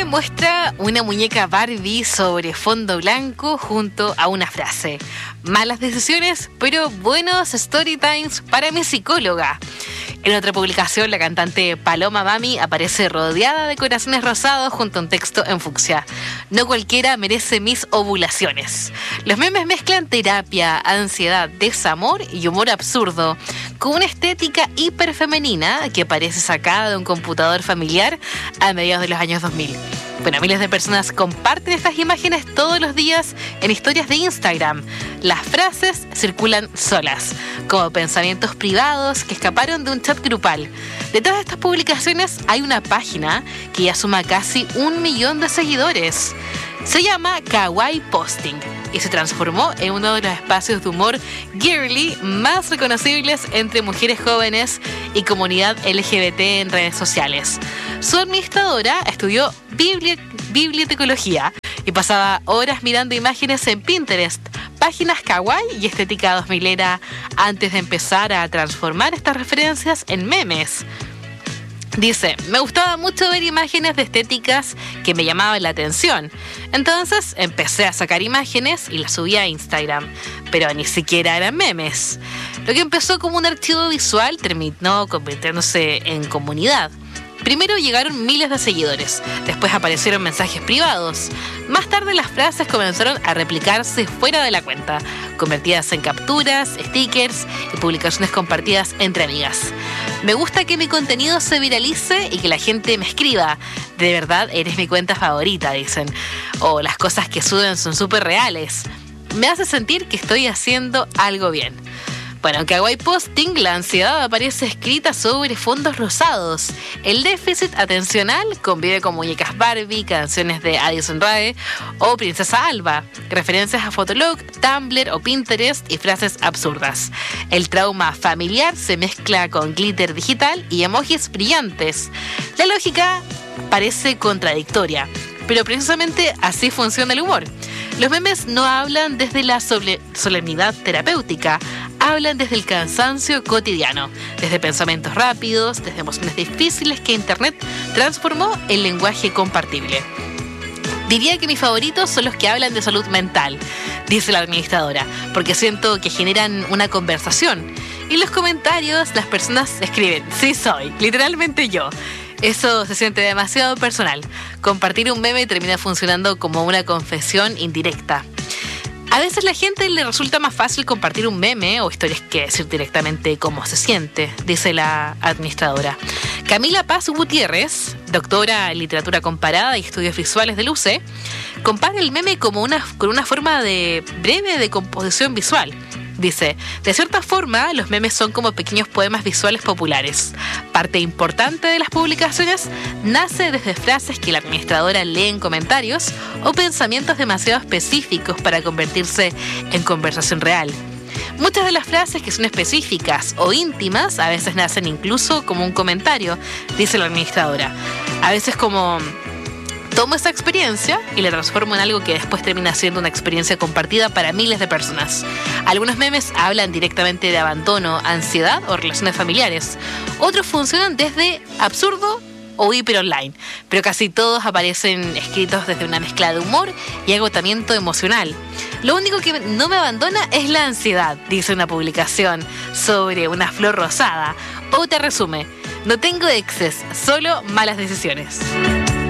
muestra una muñeca Barbie sobre fondo blanco junto a una frase: malas decisiones, pero buenos story times para mi psicóloga. En otra publicación, la cantante Paloma Mami aparece rodeada de corazones rosados junto a un texto en fucsia: no cualquiera merece mis ovulaciones. Los memes mezclan terapia, ansiedad, desamor y humor absurdo, con una estética hiperfemenina que parece sacada de un computador familiar a mediados de los años 2000. Bueno, miles de personas comparten estas imágenes todos los días en historias de Instagram. Las frases circulan solas, como pensamientos privados que escaparon de un chat grupal. Detrás de estas publicaciones hay una página que ya suma casi 1 millón de seguidores. Se llama Kawaii Posting y se transformó en uno de los espacios de humor girly más reconocibles entre mujeres jóvenes y comunidad LGBT en redes sociales. Su administradora estudió bibliotecología y pasaba horas mirando imágenes en Pinterest, páginas kawaii y estética 2000era antes de empezar a transformar estas referencias en memes. Dice: me gustaba mucho ver imágenes de estéticas que me llamaban la atención. Entonces empecé a sacar imágenes y las subí a Instagram, pero ni siquiera eran memes. Lo que empezó como un archivo visual terminó convirtiéndose en comunidad. Primero llegaron miles de seguidores, después aparecieron mensajes privados. Más tarde las frases comenzaron a replicarse fuera de la cuenta, convertidas en capturas, stickers y publicaciones compartidas entre amigas. Me gusta que mi contenido se viralice y que la gente me escriba: de verdad eres mi cuenta favorita, dicen. O las cosas que suben son súper reales. Me hace sentir que estoy haciendo algo bien. Bueno, en Kawaii Posting la ansiedad aparece escrita sobre fondos rosados. El déficit atencional convive con muñecas Barbie, canciones de Addison Rae o Princesa Alba, referencias a Fotolog, Tumblr o Pinterest y frases absurdas. El trauma familiar se mezcla con glitter digital y emojis brillantes. La lógica parece contradictoria, pero precisamente así funciona el humor. Los memes no hablan desde la solemnidad terapéutica, hablan desde el cansancio cotidiano, desde pensamientos rápidos, desde emociones difíciles que Internet transformó en lenguaje compartible. Diría que mis favoritos son los que hablan de salud mental, dice la administradora, porque siento que generan una conversación. Y en los comentarios las personas escriben: sí soy, literalmente yo. Eso se siente demasiado personal. Compartir un meme termina funcionando como una confesión indirecta. A veces a la gente le resulta más fácil compartir un meme o historias que decir directamente cómo se siente, dice la administradora. Camila Paz Gutiérrez, doctora en literatura comparada y estudios visuales del UC, compara el meme con una forma breve de composición visual. Dice: de cierta forma, los memes son como pequeños poemas visuales populares. Parte importante de las publicaciones nace desde frases que la administradora lee en comentarios o pensamientos demasiado específicos para convertirse en conversación real. Muchas de las frases que son específicas o íntimas a veces nacen incluso como un comentario, dice la administradora. A veces como: tomo esa experiencia y la transformo en algo que después termina siendo una experiencia compartida para miles de personas. Algunos memes hablan directamente de abandono, ansiedad o relaciones familiares. Otros funcionan desde absurdo o hiper online, pero casi todos aparecen escritos desde una mezcla de humor y agotamiento emocional. Lo único que no me abandona es la ansiedad, dice una publicación sobre una flor rosada. O te resume: no tengo exes, solo malas decisiones.